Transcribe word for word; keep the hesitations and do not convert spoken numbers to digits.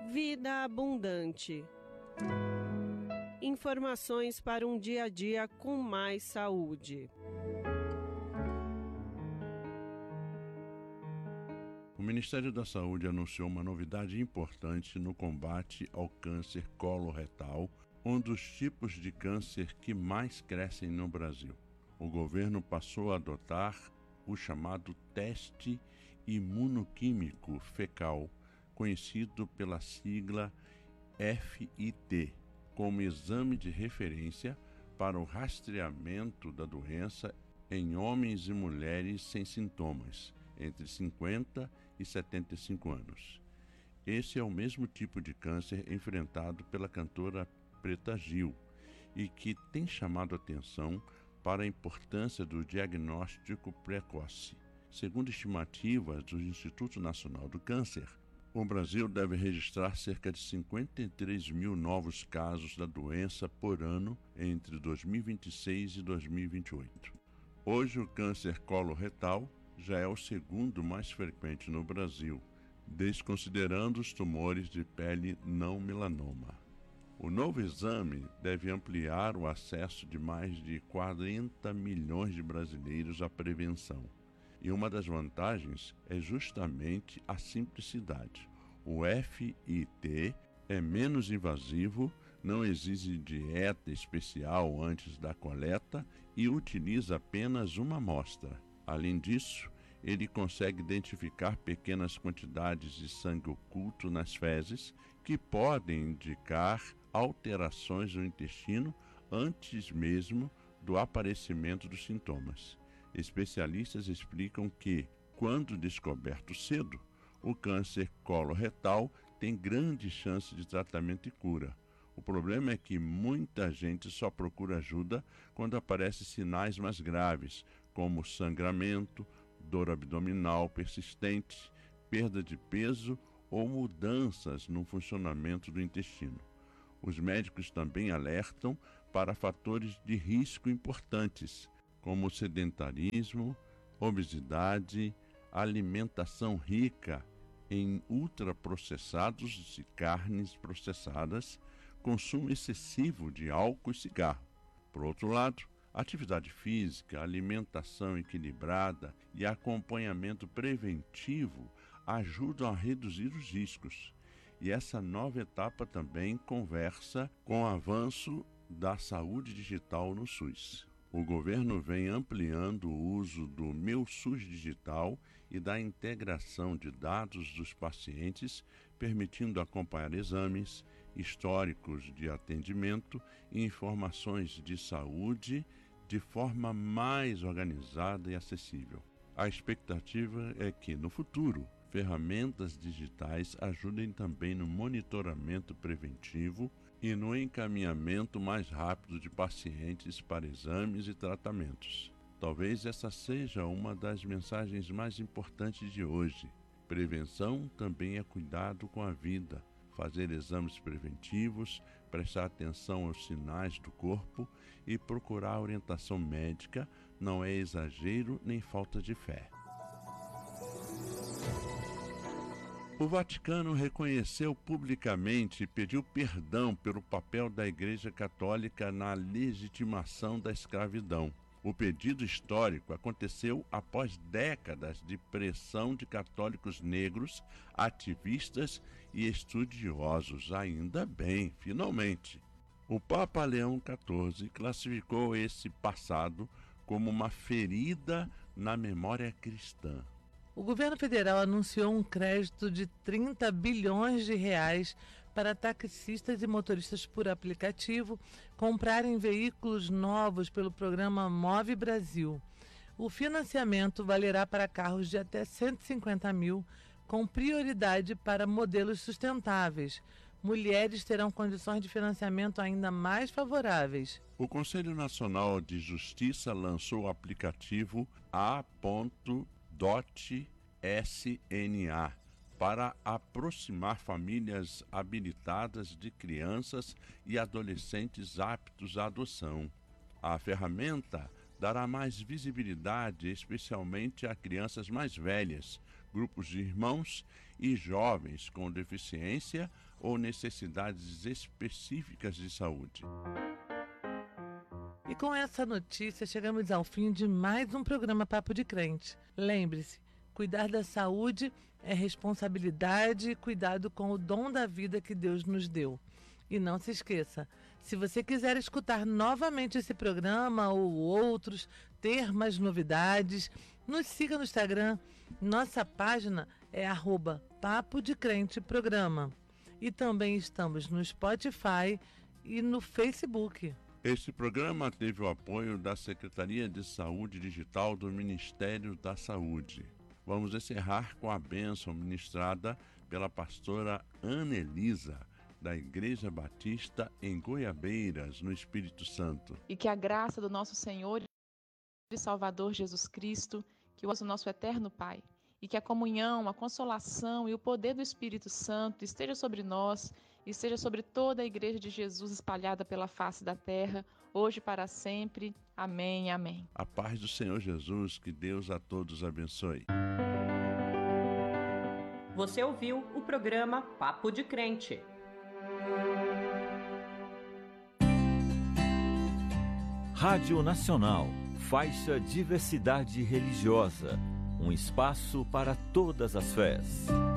Vida abundante. Informações para um dia a dia com mais saúde. O Ministério da Saúde anunciou uma novidade importante no combate ao câncer coloretal, um dos tipos de câncer que mais crescem no Brasil. O governo passou a adotar o chamado teste imunoquímico fecal, conhecido pela sigla F I T, como exame de referência para o rastreamento da doença em homens e mulheres sem sintomas, entre cinquenta e setenta e cinco anos. Esse é o mesmo tipo de câncer enfrentado pela cantora Preta Gil e que tem chamado atenção para a importância do diagnóstico precoce. Segundo estimativas do Instituto Nacional do Câncer, o Brasil deve registrar cerca de cinquenta e três mil novos casos da doença por ano entre dois mil e vinte e seis e dois mil e vinte e oito. Hoje, o câncer coloretal já é o segundo mais frequente no Brasil, desconsiderando os tumores de pele não melanoma. O novo exame deve ampliar o acesso de mais de quarenta milhões de brasileiros à prevenção. E uma das vantagens é justamente a simplicidade. O F I T é menos invasivo, não exige dieta especial antes da coleta e utiliza apenas uma amostra. Além disso, ele consegue identificar pequenas quantidades de sangue oculto nas fezes que podem indicar alterações no intestino antes mesmo do aparecimento dos sintomas. Especialistas explicam que, quando descoberto cedo, o câncer coloretal tem grande chance de tratamento e cura. O problema é que muita gente só procura ajuda quando aparecem sinais mais graves, como sangramento, dor abdominal persistente, perda de peso ou mudanças no funcionamento do intestino. Os médicos também alertam para fatores de risco importantes, como sedentarismo, obesidade, alimentação rica em ultraprocessados e carnes processadas, consumo excessivo de álcool e cigarro. Por outro lado, atividade física, alimentação equilibrada e acompanhamento preventivo ajudam a reduzir os riscos. E essa nova etapa também conversa com o avanço da saúde digital no SUS. O governo vem ampliando o uso do Meu SUS Digital e da integração de dados dos pacientes, permitindo acompanhar exames, históricos de atendimento e informações de saúde de forma mais organizada e acessível. A expectativa é que, no futuro, ferramentas digitais ajudem também no monitoramento preventivo e no encaminhamento mais rápido de pacientes para exames e tratamentos. Talvez essa seja uma das mensagens mais importantes de hoje. Prevenção também é cuidado com a vida. Fazer exames preventivos, prestar atenção aos sinais do corpo e procurar orientação médica não é exagero nem falta de fé. O Vaticano reconheceu publicamente e pediu perdão pelo papel da Igreja Católica na legitimação da escravidão. O pedido histórico aconteceu após décadas de pressão de católicos negros, ativistas e estudiosos. Ainda bem, finalmente. O Papa Leão quatorze classificou esse passado como uma ferida na memória cristã. O governo federal anunciou um crédito de trinta bilhões de reais para taxistas e motoristas por aplicativo comprarem veículos novos pelo programa Move Brasil. O financiamento valerá para carros de até cento e cinquenta mil, com prioridade para modelos sustentáveis. Mulheres terão condições de financiamento ainda mais favoráveis. O Conselho Nacional de Justiça lançou o aplicativo A dot S N A para aproximar famílias habilitadas de crianças e adolescentes aptos à adoção. A ferramenta dará mais visibilidade, especialmente a crianças mais velhas, grupos de irmãos e jovens com deficiência ou necessidades específicas de saúde. E com essa notícia, chegamos ao fim de mais um programa Papo de Crente. Lembre-se, cuidar da saúde é responsabilidade e cuidado com o dom da vida que Deus nos deu. E não se esqueça, se você quiser escutar novamente esse programa ou outros, ter mais novidades, nos siga no Instagram. Nossa página é arroba Papo de Crente Programa. E também estamos no Spotify e no Facebook. Este programa teve o apoio da Secretaria de Saúde Digital do Ministério da Saúde. Vamos encerrar com a bênção ministrada pela pastora Ana Elisa, da Igreja Batista em Goiabeiras, no Espírito Santo. E que a graça do nosso Senhor e Salvador Jesus Cristo, que o nosso eterno Pai, e que a comunhão, a consolação e o poder do Espírito Santo esteja sobre nós e esteja sobre toda a Igreja de Jesus espalhada pela face da terra, hoje e para sempre. Amém, amém. A paz do Senhor Jesus, que Deus a todos abençoe. Você ouviu o programa Papo de Crente. Rádio Nacional, faixa Diversidade Religiosa, um espaço para todas as fés.